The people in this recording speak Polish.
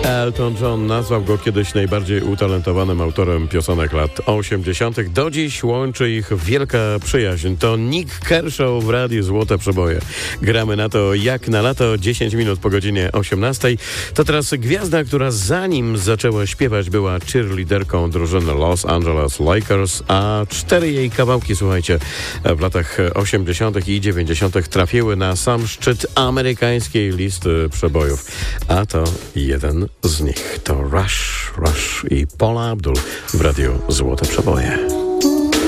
Elton John nazwał go kiedyś najbardziej utalentowanym autorem piosenek lat 80. Do dziś łączy ich wielka przyjaźń. To Nick Kershaw w Radiu Złote Przeboje. Gramy na to jak na lato, 10 minut po godzinie 18. To teraz gwiazda, która zanim zaczęła śpiewać, była cheerleaderką drużyny Los Angeles Lakers, a 4 jej kawałki, słuchajcie, w latach 80. i 90. trafiły na sam szczyt amerykańskiej listy przebojów. A to jeden z nich to Rush i Paula Abdul w Radiu Złote Przeboje.